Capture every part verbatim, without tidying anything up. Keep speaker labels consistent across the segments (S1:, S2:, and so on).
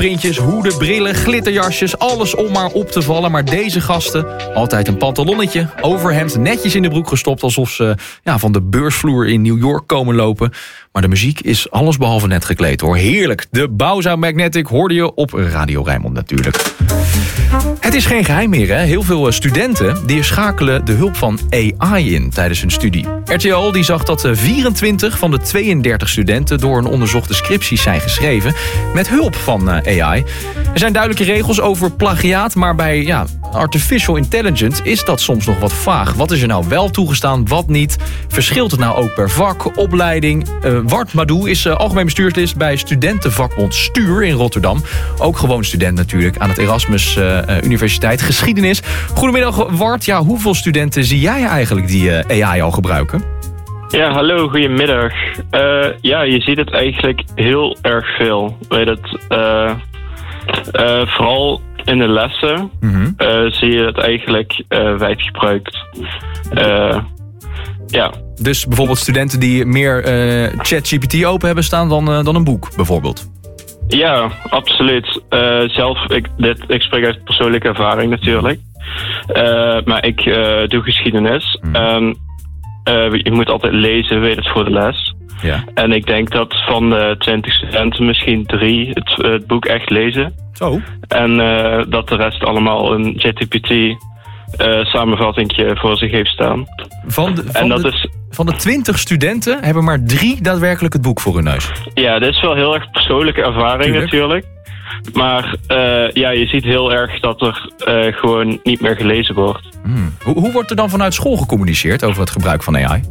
S1: Printjes, hoeden, brillen, glitterjasjes, alles om maar op te vallen. Maar deze gasten, altijd een pantalonnetje, overhemd, netjes in de broek gestopt... alsof ze ja, van de beursvloer in New York komen lopen. Maar de muziek is allesbehalve net gekleed, hoor. Heerlijk. De Bauza Magnetic hoorde je op Radio Rijnmond natuurlijk. Het is geen geheim meer, hè. Heel veel studenten die schakelen de hulp van A I in tijdens hun studie. R T L die zag dat vierentwintig van de tweeëndertig studenten... door een onderzochte scripties zijn geschreven met hulp van A I. Er zijn duidelijke regels over plagiaat, maar bij ja, artificial intelligence is dat soms nog wat vaag. Wat is er nou wel toegestaan, wat niet? Verschilt het nou ook per vak, opleiding? Uh, Wart Madou is uh, algemeen bestuurslid bij studentenvakbond Stuur in Rotterdam. Ook gewoon student natuurlijk aan het Erasmus uh, Universiteit Geschiedenis. Goedemiddag Wart, ja, hoeveel studenten zie jij eigenlijk die uh, A I al gebruiken?
S2: Ja, hallo, goedemiddag. Uh, ja, je ziet het eigenlijk heel erg veel. Weet het, uh, uh, vooral in de lessen mm-hmm. uh, zie je het eigenlijk uh, wijd gebruikt. Uh, ja.
S1: Dus bijvoorbeeld studenten die meer uh, ChatGPT open hebben staan dan, uh, dan een boek, bijvoorbeeld?
S2: Ja, absoluut. Uh, zelf, ik, dit, ik spreek uit persoonlijke ervaring natuurlijk. Uh, maar ik uh, doe geschiedenis. Mm. En uh, je moet altijd lezen, weet het, voor de les. Ja. En ik denk dat van de twintig studenten misschien drie het, het boek echt lezen.
S1: Zo.
S2: En uh, dat de rest allemaal een ChatGPT uh, samenvattingje voor zich heeft staan.
S1: Van de, van,
S2: en dat
S1: de,
S2: is,
S1: van de twintig studenten hebben maar drie daadwerkelijk het boek voor hun neus.
S2: Ja, dit is wel heel erg persoonlijke ervaring Tuurlijk. natuurlijk. Maar uh, ja, je ziet heel erg dat er uh, gewoon niet meer gelezen wordt.
S1: Hmm. Hoe, hoe wordt er dan vanuit school gecommuniceerd over het gebruik van A I?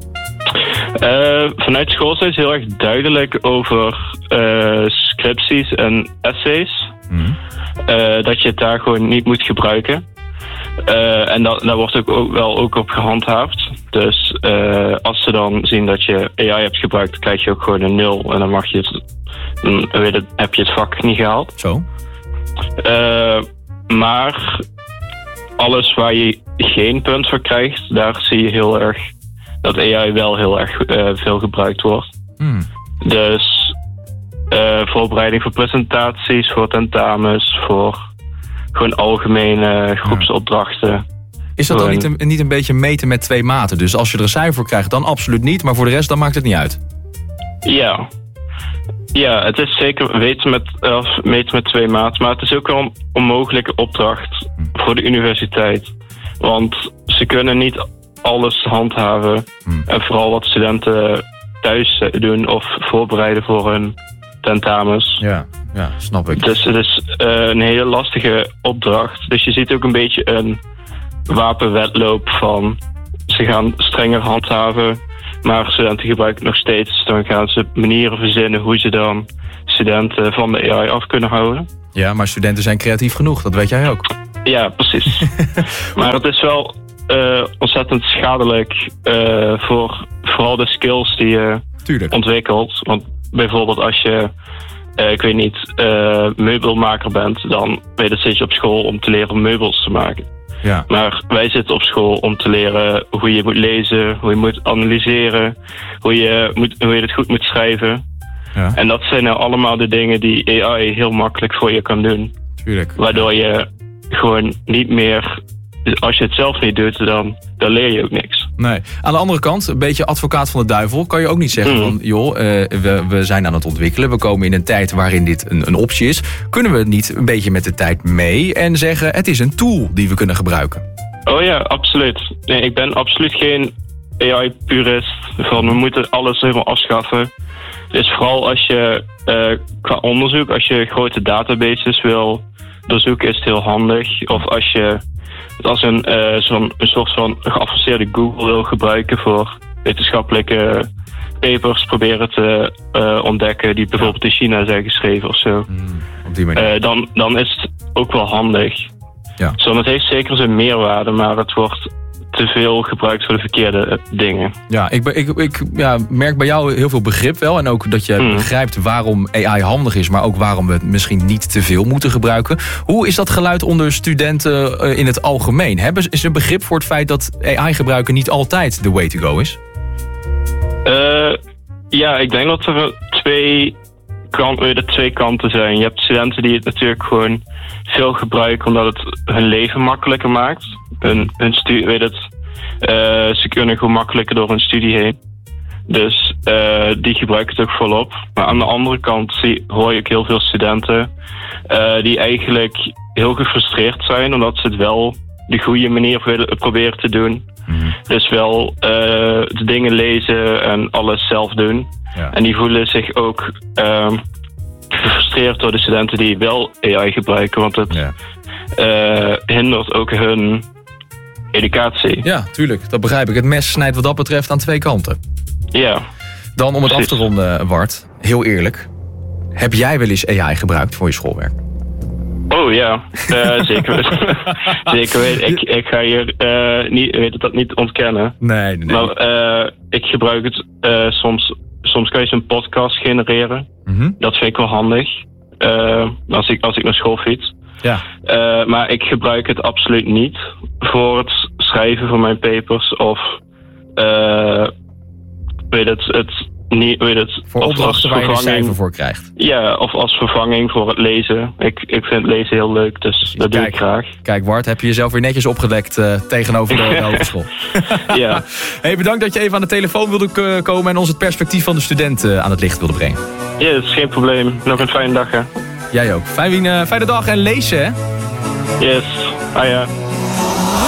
S2: Uh, vanuit school zijn ze heel erg duidelijk over uh, scripties en essays. Hmm. Uh, dat je het daar gewoon niet moet gebruiken. Uh, en dat, daar wordt ook, ook wel ook op gehandhaafd. Dus uh, als ze dan zien dat je A I hebt gebruikt, krijg je ook gewoon een nul. En dan mag je het, dan weet het, heb je het vak niet gehaald.
S1: Zo.
S2: Uh, maar alles waar je geen punt voor krijgt, daar zie je heel erg dat A I wel heel erg uh, veel gebruikt wordt. Hmm. Dus uh, voorbereiding voor presentaties, voor tentamens, voor gewoon algemene groepsopdrachten.
S1: Is dat dan niet een, niet een beetje meten met twee maten? Dus als je er een cijfer voor krijgt, dan absoluut niet. Maar voor de rest, dan maakt het niet uit.
S2: Ja. Ja, het is zeker weten met, uh, meten met twee maten. Maar het is ook wel een onmogelijke opdracht voor de universiteit. Want ze kunnen niet alles handhaven. Hmm. En vooral wat studenten thuis doen of voorbereiden voor hun tentamens.
S1: Ja, ja, snap ik.
S2: Dus het is uh, een hele lastige opdracht. Dus je ziet ook een beetje een wapenwedloop van ze gaan strenger handhaven, maar studenten gebruiken het nog steeds. Dan gaan ze manieren verzinnen hoe ze dan studenten van de A I af kunnen houden.
S1: Ja, maar studenten zijn creatief genoeg, dat weet jij ook.
S2: Ja, precies. Maar het is wel uh, ontzettend schadelijk uh, voor vooral de skills die je
S1: Tuurlijk.
S2: ontwikkelt. Want bijvoorbeeld als je Uh, ik weet niet, uh, meubelmaker bent, dan weet het, zit je op school om te leren meubels te maken.
S1: Ja.
S2: Maar wij zitten op school om te leren hoe je moet lezen, hoe je moet analyseren, hoe je, moet, hoe je het goed moet schrijven. Ja. En dat zijn nou allemaal de dingen die A I heel makkelijk voor je kan doen.
S1: Tuurlijk.
S2: Waardoor je gewoon niet meer, als je het zelf niet doet, dan, dan leer je ook niks.
S1: Nee. Aan de andere kant, een beetje advocaat van de duivel, kan je ook niet zeggen mm. van, joh, uh, we, we zijn aan het ontwikkelen. We komen in een tijd waarin dit een, een optie is. Kunnen we niet een beetje met de tijd mee en zeggen, het is een tool die we kunnen gebruiken?
S2: Oh ja, absoluut. Nee, ik ben absoluut geen A I-purist. Van, we moeten alles helemaal afschaffen. Dus vooral als je uh, qua onderzoek, als je grote databases wil doorzoeken, is het heel handig. Of als je als een, uh, zo'n, een soort van geavanceerde Google wil gebruiken voor wetenschappelijke papers proberen te uh, ontdekken die bijvoorbeeld in China zijn geschreven of zo. Mm,
S1: op die manier.
S2: Uh, dan, dan is het ook wel handig.
S1: Ja.
S2: Zo, het heeft zeker zijn meerwaarde, maar het wordt te veel gebruikt voor de verkeerde dingen.
S1: Ja, ik, ik, ik ja, merk bij jou heel veel begrip wel. En ook dat je hmm. begrijpt waarom A I handig is, maar ook waarom we het misschien niet te veel moeten gebruiken. Hoe is dat geluid onder studenten in het algemeen? Hebben, is er begrip voor het feit dat A I gebruiken niet altijd the way to go is?
S2: Uh, ja, ik denk dat er twee kan weer de twee kanten zijn. Je hebt studenten die het natuurlijk gewoon veel gebruiken omdat het hun leven makkelijker maakt. Hun, hun studie, weet het, uh, ze kunnen gewoon makkelijker door hun studie heen. Dus uh, die gebruiken het ook volop. Maar aan de andere kant zie, hoor je ook heel veel studenten uh, die eigenlijk heel gefrustreerd zijn omdat ze het wel de goede manier willen proberen te doen. Mm-hmm. Dus wel uh, de dingen lezen en alles zelf doen. Ja. En die voelen zich ook uh, gefrustreerd door de studenten die wel A I gebruiken. Want het ja. uh, hindert ook hun educatie.
S1: Ja, tuurlijk. Dat begrijp ik. Het mes snijdt wat dat betreft aan twee kanten.
S2: Ja.
S1: Dan om het
S2: Precies.
S1: af te ronden, Wart. Heel eerlijk. Heb jij wel eens A I gebruikt voor je schoolwerk?
S2: Oh ja, uh, zeker. zeker. Ik, ik ga hier uh, niet, weet dat niet ontkennen.
S1: Nee, nee, nee.
S2: Maar uh, ik gebruik het uh, soms. Soms kan je zo'n podcast genereren. Mm-hmm. Dat vind ik wel handig. Uh, als, ik, als ik naar school fiets.
S1: Ja.
S2: Uh, maar ik gebruik het absoluut niet voor het schrijven van mijn papers. Of uh, weet het, het niet, weet het,
S1: voor opdrachten waar je een cijfer voor krijgt.
S2: Ja, of als vervanging voor het lezen. Ik, ik vind lezen heel leuk, dus dat kijk, doe ik graag.
S1: Kijk, Wart, heb je jezelf weer netjes opgedekt uh, tegenover de, de hogeschool.
S2: Ja.
S1: Hey, bedankt dat je even aan de telefoon wilde komen en ons het perspectief van de student uh, aan het licht wilde brengen.
S2: Ja, dat is geen probleem. Nog een fijne dag, hè.
S1: Jij ook. Fijne, uh, fijne dag en lezen, hè?
S2: Yes. Ah ja.